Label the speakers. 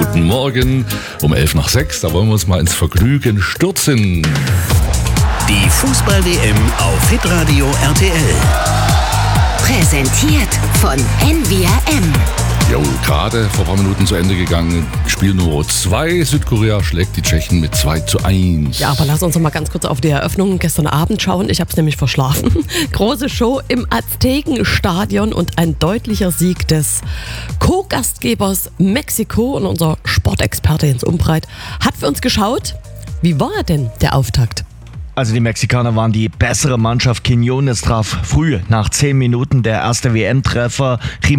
Speaker 1: Guten Morgen, um 5:11, da wollen wir uns mal ins Vergnügen stürzen.
Speaker 2: Die Fußball-WM auf Hitradio RTL.
Speaker 3: Präsentiert von NVRM.
Speaker 1: Jo, gerade vor ein paar Minuten zu Ende gegangen. Spiel Nummer 2. Südkorea schlägt die Tschechen mit 2:1.
Speaker 4: Ja, aber lass uns noch mal ganz kurz auf die Eröffnung gestern Abend schauen. Ich habe es nämlich verschlafen. Große Show im Aztekenstadion und ein deutlicher Sieg des Co-Gastgebers Mexiko. Und unser Sportexperte Jens Umbreit hat für uns geschaut. Wie war denn der Auftakt?
Speaker 5: Also die Mexikaner waren die bessere Mannschaft. Quiñones traf früh nach 10 Minuten der erste WM-Treffer.